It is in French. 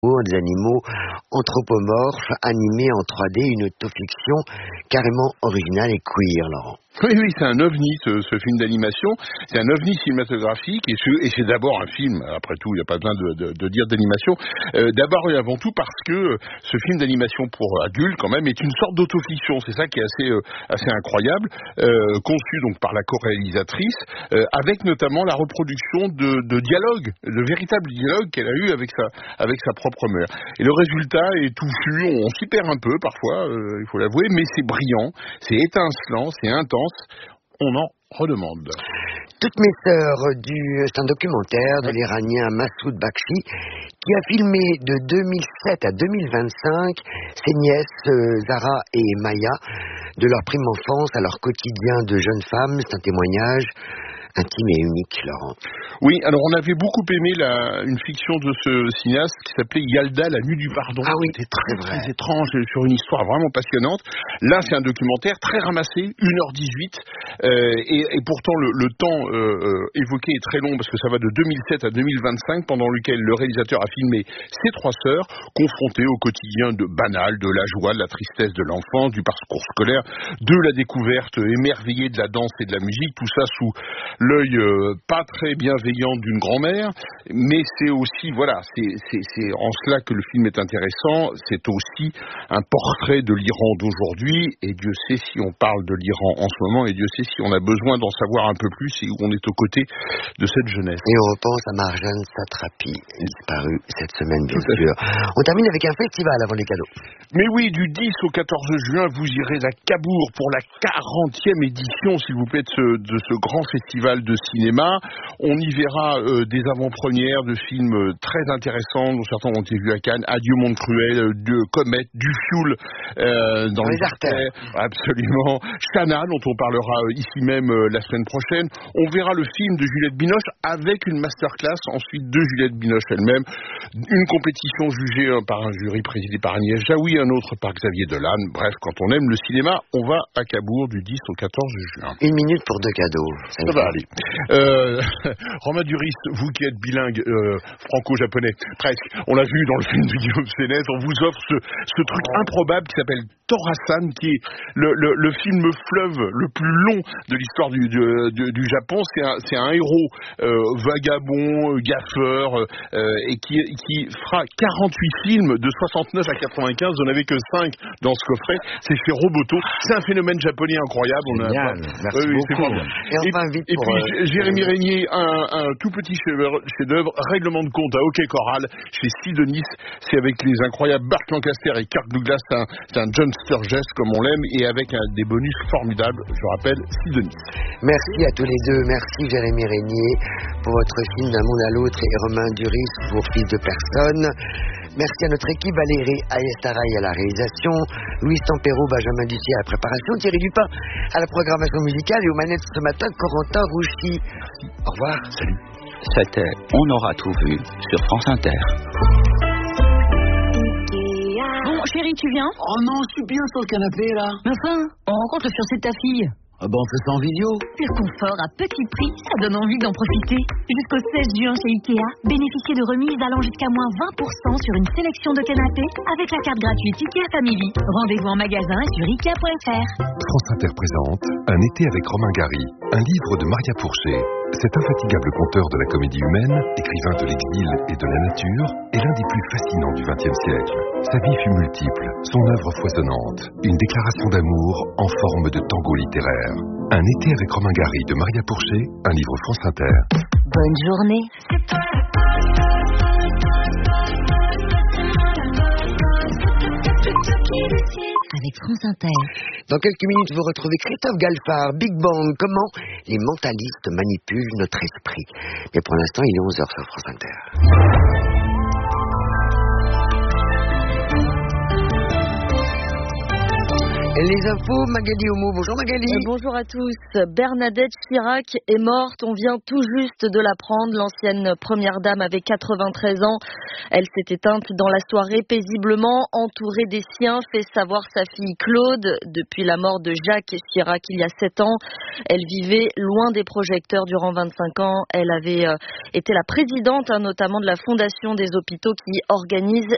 des animaux anthropomorphes animés en 3D, une autofiction carrément originale et queer, Laurent. Oui, c'est un ovni, ce film d'animation. C'est un ovni cinématographique et c'est d'abord un film. Après tout, il n'y a pas besoin de dire d'animation. D'abord et avant tout parce que ce film d'animation pour adultes, quand même, est une sorte d'autofiction. C'est ça qui est assez incroyable, conçu donc par la co-réalisatrice, avec notamment la reproduction de dialogues, de véritables dialogues qu'elle a eu avec sa propre mère. Et le résultat est touffu. On s'y perd un peu parfois, il faut l'avouer, mais c'est brillant, c'est étincelant, c'est intense. On en redemande. Toutes mes sœurs, c'est un documentaire de l'Iranien Massoud Bakshi qui a filmé de 2007 à 2025 ses nièces Zara et Maya de leur prime enfance à leur quotidien de jeunes femmes. C'est un témoignage intime et unique, Laurent. Oui, alors on avait beaucoup aimé une fiction de ce cinéaste qui s'appelait Yalda, la nuit du pardon. Ah oui, c'était très étrange, sur une histoire vraiment passionnante. Là, c'est un documentaire très ramassé, 1h18, et pourtant le temps évoqué est très long parce que ça va de 2007 à 2025, pendant lequel le réalisateur a filmé ses trois sœurs, confrontées au quotidien banal, de la joie, de la tristesse de l'enfance, du parcours scolaire, de la découverte émerveillée de la danse et de la musique, tout ça sous l'œil pas très bienveillant d'une grand-mère, mais c'est aussi, c'est en cela que le film est intéressant, c'est aussi un portrait de l'Iran d'aujourd'hui, et Dieu sait si on parle de l'Iran en ce moment, et Dieu sait si on a besoin d'en savoir un peu plus, et où on est aux côtés de cette jeunesse. Et on repense à Marjane Satrapi, disparue cette semaine, bien sûr. On termine avec un festival avant les cadeaux. Mais oui, du 10 au 14 juin, vous irez à Cabourg pour la 40e édition, s'il vous plaît, de ce grand festival de cinéma. On y verra des avant-premières de films très intéressants, dont certains ont été vus à Cannes. Adieu monde cruel, de Comète, du Fioul dans les artères. Absolument. Chana, dont on parlera ici même la semaine prochaine. On verra le film de Juliette Binoche avec une masterclass ensuite de Juliette Binoche elle-même. Une compétition jugée par un jury présidé par Agnès Jaoui, un autre par Xavier Dolan. Bref, quand on aime le cinéma, on va à Cabourg du 10 au 14 juin. 1 minute pour 2 cadeaux. Ça va aller. Romain Duris, vous qui êtes bilingue franco-japonais, presque, on l'a vu dans le film de Guillaume Sénès, on vous offre ce truc improbable qui s'appelle Tora-san, qui est le film fleuve le plus long de l'histoire du Japon. C'est un héros vagabond, gaffeur, et qui fera 48 films de 69 à 95. Vous n'en avez que 5 dans ce coffret. C'est chez Roboto. C'est un phénomène japonais incroyable. Génial. Merci beaucoup. Et puis Jérémy Régnier, un tout petit chef-d'œuvre, Règlement de compte à Hockey Choral chez Sidonis. C'est avec les incroyables Burt Lancaster et Kirk Douglas. C'est un John Sturges comme on l'aime, et avec des bonus formidables. Je rappelle, Sidonis. Merci à tous les deux. Merci Jérémy Régnier pour votre film D'un monde à l'autre, et Romain Duris pour Fils de personne. Merci à notre équipe, Valérie Ayestaraï à la réalisation, Louis Tampero, Benjamin Dussier à la préparation, Thierry Dupin à la programmation musicale, et aux manettes ce matin, Corentin Rouchy. Au revoir. Salut. C'était On aura tout vu sur France Inter. Bon, chérie, tu viens? Oh non, je suis bien sur le canapé, là. Mais enfin, on rencontre le fiancé de ta fille. Ah ben, on fait ça en vidéo. Le confort à petit prix, ça donne envie d'en profiter. Jusqu'au 16 juin chez Ikea, bénéficiez de remises allant jusqu'à moins 20% sur une sélection de canapés avec la carte gratuite Ikea Family. Rendez-vous en magasin et sur Ikea.fr. France Inter présente Un été avec Romain Gary, un livre de Maria Pourchet. Cet infatigable conteur de la comédie humaine, écrivain de l'exil et de la nature, est l'un des plus fascinants du XXe siècle. Sa vie fut multiple, son œuvre foisonnante, une déclaration d'amour en forme de tango littéraire. Un été avec Romain Gary de Maria Pourchet, un livre France Inter. Bonne journée. Avec France Inter. Dans quelques minutes, vous retrouvez Christophe Galfard, Big Bang, comment les mentalistes manipulent notre esprit. Mais pour l'instant, il est 11h sur France Inter. Les infos, Magali Homo. Bonjour Magali. Bonjour à tous. Bernadette Chirac est morte. On vient tout juste de l'apprendre. L'ancienne première dame avait 93 ans. Elle s'est éteinte dans la soirée paisiblement, entourée des siens, fait savoir sa fille Claude. Depuis la mort de Jacques Chirac il y a 7 ans, elle vivait loin des projecteurs durant 25 ans. Elle avait été la présidente notamment de la Fondation des hôpitaux qui organise